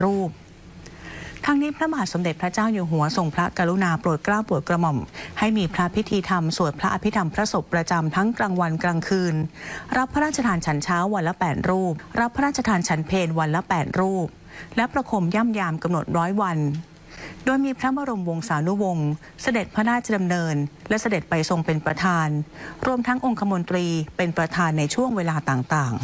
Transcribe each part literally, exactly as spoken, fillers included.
รูปทั้งนี้พระบาทสมเด็จพระเจ้าอยู่หัวทรงพระกรุณาโปรดเกล้าโปรดกระหม่อมให้มีพระพิธีธรรมสวดพระอภิธรรมพระศพประจำทั้งกลางวันกลางคืนรับพระราชทานฉันเช้าวันละแปดรูปรับพระราชทานฉันเพลวันละแปดรูปและประคมย่ำยามกำหนดร้อยวันโดยมีพระบรมวงศานุวงศ์เสด็จพระราชดำเนินและเสด็จไปทรงเป็นประธานรวมทั้งองคมนตรีเป็นประธานในช่วงเวลาต่างๆ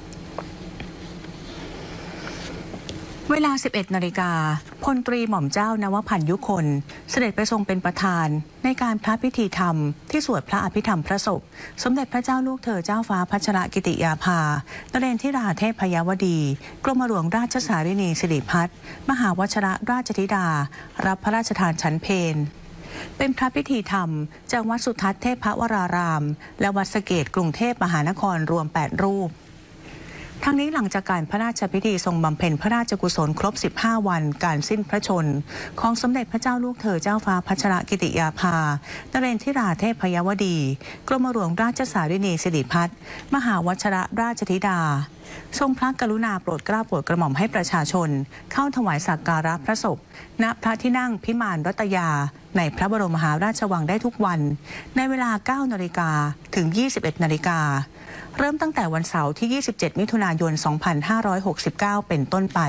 เวลา สิบเอ็ดนาฬิกาพลตรีหม่อมเจ้านวพันธ์ยุคนเสด็จไปทรงเป็นประธานในการพระพิธีธรรมที่สวดพระอภิธรรมพระศพสมเด็จพระเจ้าลูกเธอเจ้าฟ้าพัชรกิติยาภานเรนทิราเทพยวดีกรมหลวงราชสารินีสิริพัฒน์มหาวชรราชธิดารับพระราชทานฉันเพลเป็นพระพิธีธรรมจากวัดสุทัศน์เทพวรารามและวัดสะเกษกรุงเทพมหานครรวมแปดรูปทั้งนี้หลังจากการพระราชพิธีทรงบำเพ็ญพระราชกุศลครบสิบห้าวันการสิ้นพระชนของสมเด็จพระเจ้าลูกเธอเจ้าฟ้าพัชรกิติยาภานเรนทิราเทพยวดีกรมหลวงราชสารินีสิริพัฒน์มหาวชรราชธิดาทรงพระกรุณาโปรดเกล้าโปรดกระหม่อมให้ประชาชนเข้าถวายสักการะพระศพณพระที่นั่งพิมานรัตยาในพระบรมมหาราชวังได้ทุกวันในเวลา เก้านาฬิกา ถึง ยี่สิบเอ็ดนาฬิกาเริ่มตั้งแต่วันเสาร์ที่ ยี่สิบเจ็ดมิถุนายน สองพันห้าร้อยหกสิบเก้า เป็นต้นไป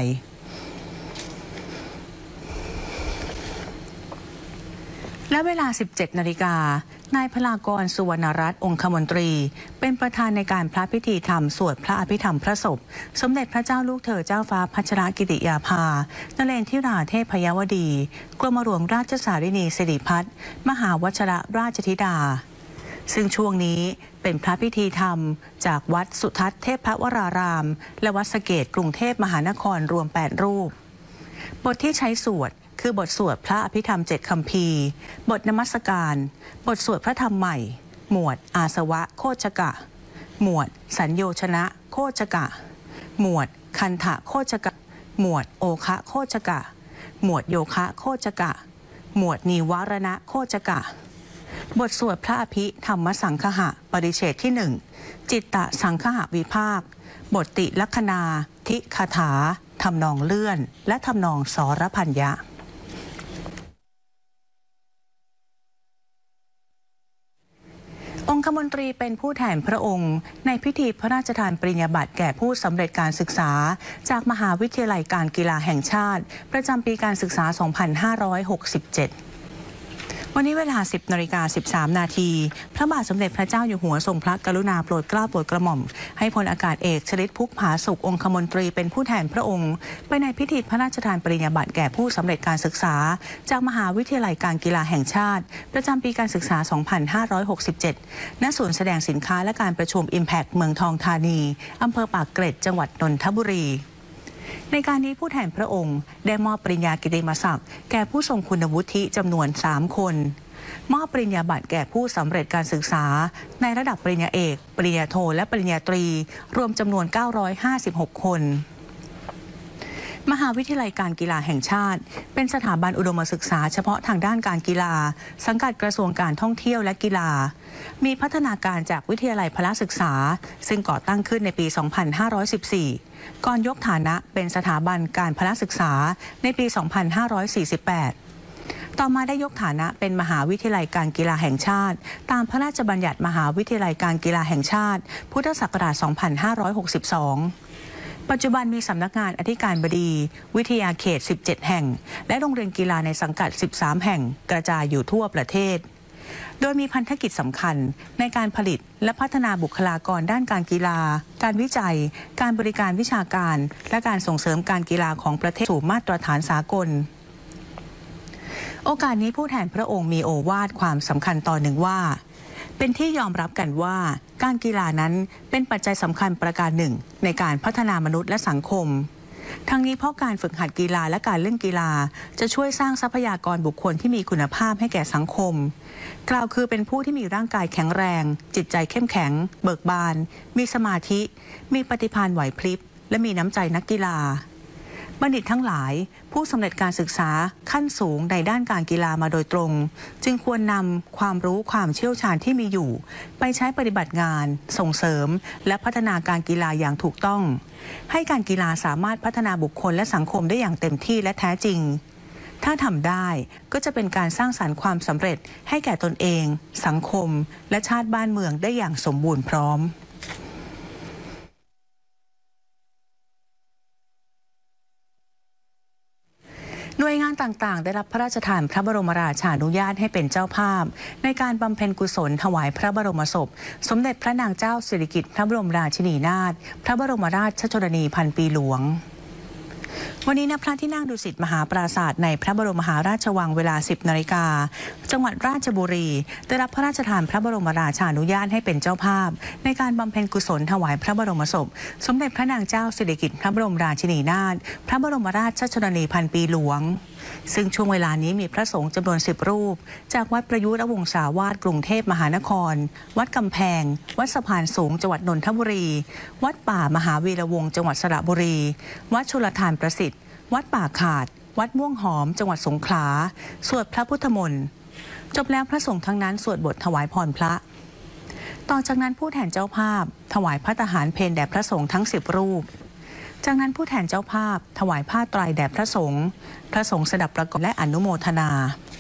และเวลา สิบเจ็ดนาฬิกานายพลากรสุวรรณรัตน์องคมนตรีเป็นประธานในการพระพิธีธรรมสวดพระอภิธรรมพระศพสมเด็จพระเจ้าลูกเธอเจ้าฟ้าพัชรกิติยาภานเรนทิราเทพยวดีกรมหลวงราชสารินีสิริพัฒน์มหาวชรราชธิดาซึ่งช่วงนี้เป็นพระพิธีธรรมจากวัดสุทัศน์เทพวรารามและวัดสะเกษกรุงเทพมหานครรวมแปดรูปบทที่ใช้สวดคือบทสวดพระอภิธรรมเจ็ดคัมภีร์บทนมัสการบทสวดพระธรรมใหม่หมวดอาสวะโคชกะหมวดสัญโยชนะโคชกะหมวดคันถะโคชกะหมวดโอคะโคชกะหมวดโยคะโคชกะหมวดนิวารณะโคชกะบทสวดพระอภิธรรมสังคหะปริเฉดที่หนึ่งจิตตสังคหะวิภาคบทติลัคนาทิคาถาทำนองเลื่อนและทำนองสรพัญญะองคมนตรีเป็นผู้แทนพระองค์ในพิธีพระราชทานปริญญาบัตรแก่ผู้สำเร็จการศึกษาจากมหาวิทยาลัยการกีฬาแห่งชาติประจำปีการศึกษา สองพันห้าร้อยหกสิบเจ็ดวันนี้เวลา สิบนาฬิกาสิบสามนาทีพระบาทสมเด็จพระเจ้าอยู่หัวทรงพระกรุณาโปรดเกล้าโปรดกระหม่อมให้พลอากาศเอกชลิต พุกผาสุของคมนตรีเป็นผู้แทนพระองค์ไปในพิธีพระราชทานปริญญาบัตรแก่ผู้สำเร็จการศึกษาจากมหาวิทยาลัยการกีฬาแห่งชาติประจำปีการศึกษา สองพันห้าร้อยหกสิบเจ็ด ณ ศูนย์แสดงสินค้าและการประชุม Impact เมืองทองธานีอำเภอปากเกร็ดจังหวัดนนทบุรีในการนี้ผู้แทนพระองค์ได้มอบปริญญากิตติมศักดิ์แก่ผู้ทรงคุณวุฒิจำนวนสามคนมอบปริญญาบัตรแก่ผู้สำเร็จการศึกษาในระดับปริญญาเอกปริญญาโทและปริญญาตรีรวมจำนวนเก้าร้อยห้าสิบหกคนมหาวิทยาลัยการกีฬาแห่งชาติเป็นสถาบันอุดมศึกษาเฉพาะทางด้านการกีฬาสังกัดกระทรวงการท่องเที่ยวและกีฬามีพัฒนาการจากวิทยาลัยพละศึกษาซึ่งก่อตั้งขึ้นในปี สองพันห้าร้อยสิบสี่ ก่อนยกฐานะเป็นสถาบันการพละศึกษาในปี สองพันห้าร้อยสี่สิบแปดต่อมาได้ยกฐานะเป็นมหาวิทยาลัยการกีฬาแห่งชาติตามพระราชบัญญัติมหาวิทยาลัยการกีฬาแห่งชาติพุทธศักราช สองพันห้าร้อยหกสิบสอง ปัจจุบันมีสำนักงานอธิการบดีวิทยาเขต สิบเจ็ด แห่งและโรงเรียนกีฬาในสังกัด สิบสาม แห่งกระจายอยู่ทั่วประเทศโดยมีพันธกิจสำคัญในการผลิตและพัฒนาบุคลากรด้านการกีฬาการวิจัยการบริการวิชาการและการส่งเสริมการกีฬาของประเทศสู่มาตรฐานสากลโอกาสนี้ผู้แทนพระองค์มีโอวาทความสำคัญตอนหนึ่งว่าเป็นที่ยอมรับกันว่าการกีฬานั้นเป็นปัจจัยสำคัญประการหนึ่งในการพัฒนามนุษย์และสังคมทั้งนี้เพราะการฝึกหัดกีฬาและการเล่นกีฬาจะช่วยสร้างทรัพยากรบุคคลที่มีคุณภาพให้แก่สังคมกล่าวคือเป็นผู้ที่มีร่างกายแข็งแรงจิตใจเข้มแข็งเบิกบานมีสมาธิมีปฏิภาณไหวพริบและมีน้ำใจนักกีฬาบัณฑิตทั้งหลายผู้สำเร็จการศึกษาขั้นสูงในด้านการกีฬามาโดยตรงจึงควรนำความรู้ความเชี่ยวชาญที่มีอยู่ไปใช้ปฏิบัติงานส่งเสริมและพัฒนาการกีฬาอย่างถูกต้องให้การกีฬาสามารถพัฒนาบุคคลและสังคมได้อย่างเต็มที่และแท้จริงถ้าทำได้ก็จะเป็นการสร้างสรรค์ความสำเร็จให้แก่ตนเองสังคมและชาติบ้านเมืองได้อย่างสมบูรณ์พร้อมหน่วยงานต่างๆได้รับพระราชทานพระบรมราชานุญาตให้เป็นเจ้าภาพในการบำเพ็ญกุศลถวายพระบรมศพสมเด็จพระนางเจ้าสิริกิติ์พระบรมราชินีนาถพระบรมราชชนนีพันปีหลวงวันนี้ณพระที่นั่งดุสิตมหาปราสาทในพระบรมมหาราชวังเวลา สิบนาฬิกาจังหวัดราชบุรีได้รับพระราชทานพระบรมราชานุญาตให้เป็นเจ้าภาพในการบำเพ็ญกุศลถวายพระบรมศพสมเด็จพระนางเจ้าสิริกิติ์พระบรมราชินีนาถพระบรมราชชนนีพันปีหลวงซึ่งช่วงเวลานี้มีพระสงฆ์จำนวนสิบรูปจากวัดประยุทธ์วงศาวาสกรุงเทพมหานครวัดกำแพงวัดสะพานสูงจังหวัดนนทบุรีวัดป่ามหาวีระวงศ์จังหวัดสระบุรีวัดชลทานประสิทธิ์วัดป่าขาดวัดม่วงหอมจังหวัดสงขลาสวดพระพุทธมนต์จบแล้วพระสงฆ์ทั้งนั้นสวดบทถวายพรพระต่อจากนั้นผู้แทนเจ้าภาพถวายพระทหารเพลแด่พระสงฆ์ทั้งสิบรูปจากนั้นผู้แทนเจ้าภาพถวายผ้าไตรแด่พระสงฆ์พระสงฆ์สดับประกอบและอนุโมทนา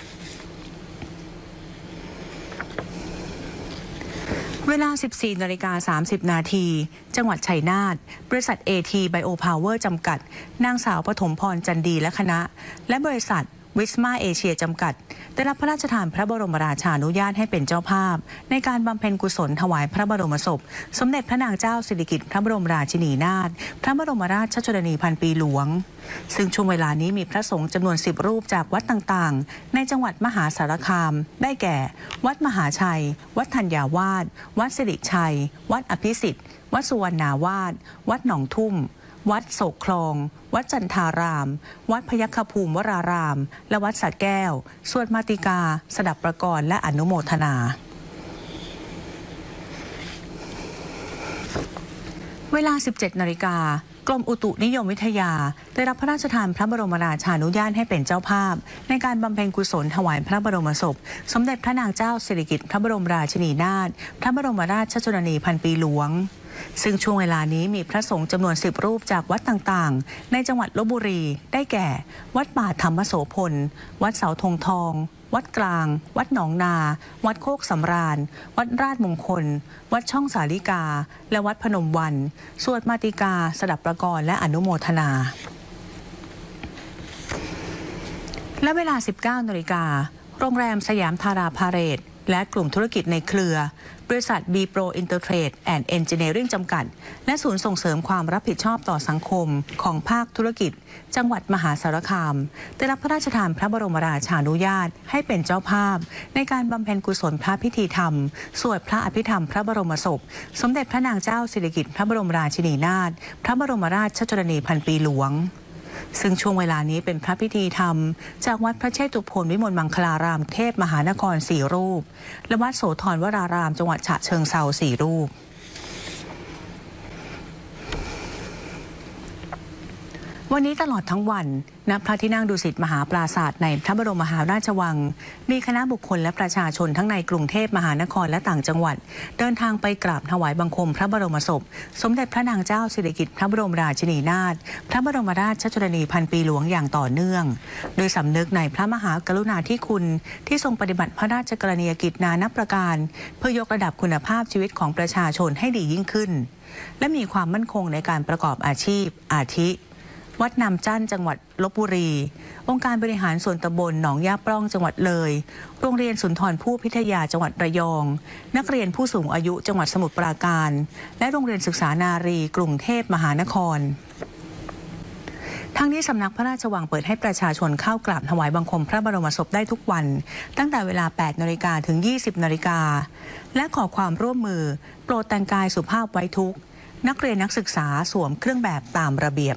เวลา สิบสี่นาฬิกาสามสิบนาทีจังหวัดชัยนาทบริษัท เอ ที Biopower จำกัดนางสาวปฐมพรจันดีและคณะและบริษัทวิสมาเอเชียจำกัดได้รับพระราชทานพระบรมราชานุญาตให้เป็นเจ้าภาพในการบำเพ็ญกุศลถวายพระบรมศพสมเด็จพระนางเจ้าสิริกิติ์พระบรมราชินีนาถพระบรมราชชนนีพันปีหลวงซึ่งช่วงเวลานี้มีพระสงฆ์จำนวนสิบรูปจากวัดต่างๆในจังหวัดมหาสารคามได้แก่วัดมหาชัยวัดธัญญาวาสวัดสิริชัยวัดอภิสิทธิ์วัดสุวรรณาวาสวัดหนองทุ่มวัดโศกคลองวัดจันทารามวัดพยัคฆภูมิวรารามและวัดสระแก้วสวดมาติกาสดับประกรณ์และอนุโมทนาเวลา สิบเจ็ดนาฬิกากรมอุตุนิยมวิทยาได้รับพระราชทานพระบรมราชานุญาตให้เป็นเจ้าภาพในการบำเพ็ญกุศลถวายพระบรมศพสมเด็จพระนางเจ้าสิริกิติ์พระบรมราชินีนาถพระบรมราชชนนีพันปีหลวงซึ่งช่วงเวลานี้มีพระสงฆ์จำนวนสิบรูปจากวัดต่างๆในจังหวัดลพบุรีได้แก่วัดป่าธรรมโสพลวัดเสาธงทองวัดกลางวัดหนองนาวัดโคกสำราญวัดราชมงคลวัดช่องสาลิกาและวัดพนมวันสวดมาติกาสดับประกรณ์และอนุโมทนาและเวลา สิบเก้านาฬิกาโรงแรมสยามธาราพาเรดและกลุ่มธุรกิจในเครือบริษัท บี โปร Intertrade and Engineering จำกัดและศูนย์ส่งเสริมความรับผิดชอบต่อสังคมของภาคธุรกิจจังหวัดมหาสารคามได้รับพระราชทานพระบรมราชานุญาตให้เป็นเจ้าภาพในการบำเพ็ญกุศลพระพิธีธรรมสวดพระอภิธรรมพระบรมศพสมเด็จพระนางเจ้าสิริกิติ์พระบรมราชินีนาถพระบรมราชชนนีพันปีหลวงซึ่งช่วงเวลานี้เป็นพระพิธีธรรมจากวัดพระเชตุพนวิมลมังคลารามเทพมหานครสี่รูปและวัดโสธรวรารามจังหวัดฉะเชิงเทราสี่รูปวันนี้ตลอดทั้งวันณพระที่นั่งดุสิตมหาปราสาทในพระบรมมหาราชวังมีคณะบุคคลและประชาชนทั้งในกรุงเทพมหานครและต่างจังหวัดเดินทางไปกราบถวายบังคมพระบรมศพสมเด็จพระนางเจ้าสิริกิติ์พระบรมราชินีนาถพระบรมราชชนนีพันปีหลวงอย่างต่อเนื่องโดยสำนึกในพระมหากรุณาธิคุณที่ทรงปฏิบัติพระราชกรณียกิจนานับประการเพื่อยกระดับคุณภาพชีวิตของประชาชนให้ดียิ่งขึ้นและมีความมั่นคงในการประกอบอาชีพอาทิวัดนำจั่นจังหวัดลพบุรีองค์การบริหารส่วนตำบลหนองย่าปล้องจังหวัดเลยโรงเรียนสุนทรภู่พิทยาจังหวัดระยองนักเรียนผู้สูงอายุจังหวัดสมุทรปราการและโรงเรียนศึกษานารีกรุงเทพมหานครทั้งนี้สำนักพระราชวังเปิดให้ประชาชนเข้ากราบถวายบังคมพระบรมศพได้ทุกวันตั้งแต่เวลา แปดนาฬิกา ถึง ยี่สิบนาฬิกาและขอความร่วมมือโปรดแต่งกายสุภาพไว้ทุกนักเรียนนักศึกษาสวมเครื่องแบบตามระเบียบ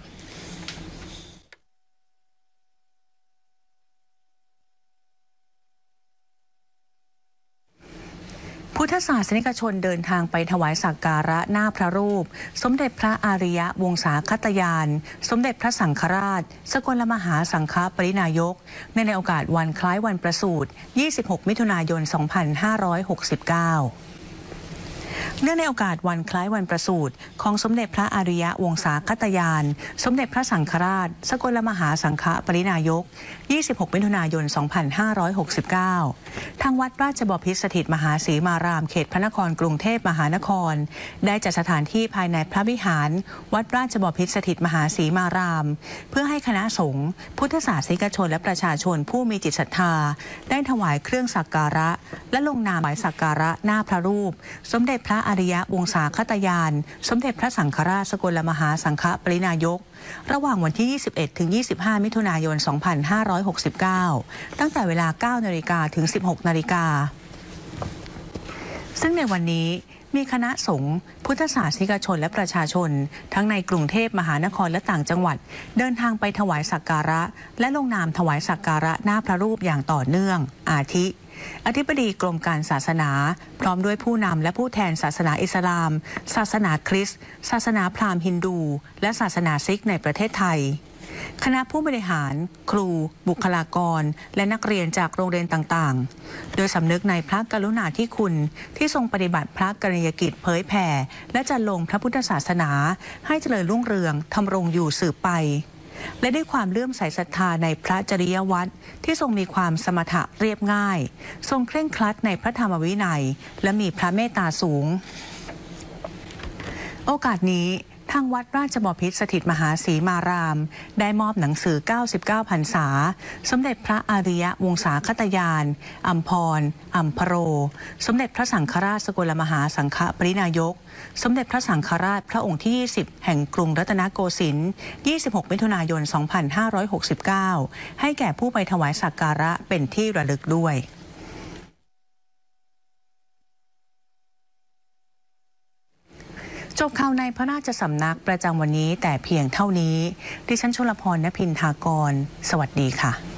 ผพุทธศาสนิกชนเดินทางไปถวายสักการะหน้าพระรูปสมเด็จพระอาริยวงศาคตยานสมเด็จพระสังฆราชสกลมหาสังฆปรินายกในในโอกาสวันคล้ายวันประสูติยี่สิบหกมิถุนายนสองพันห้าร้อยหกสิบเก้าเนื่องในโอกาสวันคล้ายวันประสูติของสมเด็จพระอาริยวงศาคตยานสมเด็จพระสังฆราชสกลมหาสังฆปรินายกยี่สิบหกมิถุนายนสองพันห้าร้อยหกสิบเก้าทางวัดราชบพิตรสถิตมหาศรีมารามเขตพระนครกรุงเทพมหานครได้จัดสถานที่ภายในพระวิหารวัดราชบพิตรสถิตมหาศรีมารามเพื่อให้คณะสงฆ์พุทธศาสนิกชนและประชาชนผู้มีจิตศรัทธาได้ถวายเครื่องสักการะและลงนามถวายสักการะหน้าพระรูปสมเด็จพระอาริยวงศาคตยานสมเด็จพระสังฆราชสกลมหาสังฆปรินายกระหว่างวันที่ยี่สิบเอ็ดถึงยี่สิบห้ามิถุนายนสองพันห้าร้อยหกสิบเก้าตั้งแต่เวลา เก้านาฬิกา ถึง สิบหกนาฬิกาซึ่งในวันนี้มีคณะสงฆ์พุทธศาสนิกชนและประชาชนทั้งในกรุงเทพมหานครและต่างจังหวัดเดินทางไปถวายสักการะและลงนามถวายสักการะหน้าพระรูปอย่างต่อเนื่องอาทิอธิบดีกรมการศาสนาพร้อมด้วยผู้นำและผู้แทนศาสนาอิสลามศาสนาคริสต์ศาสนาพราหมณ์ฮินดูและศาสนาซิกในประเทศไทยคณะผู้บริหารครูบุคลากรและนักเรียนจากโรงเรียนต่างๆโดยสำนึกในพระกรุณาธิคุณที่ทรงปฏิบัติพระกรณียกิจเผยแผ่และจัดลงพระพุทธศาสนาให้เจริญรุ่งเรืองทำรงอยู่สืบไปและด้วยความเลื่อมใสศรัทธาในพระจริยวัตรที่ทรงมีความสมถะเรียบง่ายทรงเคร่งครัดในพระธรรมวินัยและมีพระเมตตาสูงโอกาสนี้ทางวัดราชบพิตรสถิตมหาศรีมารามได้มอบหนังสือเก้าสิบเก้าพรรษาสมเด็จพระอาริยวงศาคตยานอัมพรอัมพโรสมเด็จพระสังฆราชสกลมหาสังฆปรินายกสมเด็จพระสังฆราชพระองค์ที่ยี่สิบแห่งกรุงรัตนโกสินทร์ยี่สิบหกมิถุนายนสองพันห้าร้อยหกสิบเก้าให้แก่ผู้ไปถวายสักการะเป็นที่ระลึกด้วยจบข่าวในพระราชสำนักประจำวันนี้แต่เพียงเท่านี้ดิฉันชลพร ณ พินทากรสวัสดีค่ะ